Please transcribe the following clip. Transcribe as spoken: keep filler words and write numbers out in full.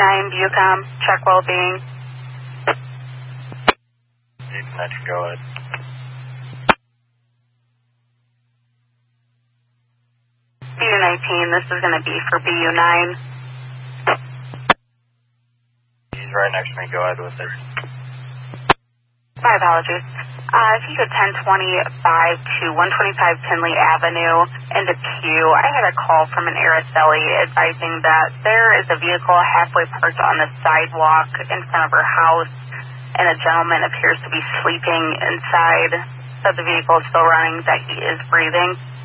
nine Bucom, check well-being. You can let you go ahead. B U nineteen, this is going to be for B U nine. He's right next to me. Go ahead with it. My apologies. Uh, if you could ten twenty-five to one twenty-five Tinley Avenue into Q, I had a call from an Araceli advising that there is a vehicle halfway parked on the sidewalk in front of her house, and a gentleman appears to be sleeping inside, that the vehicle is still running, that he is breathing.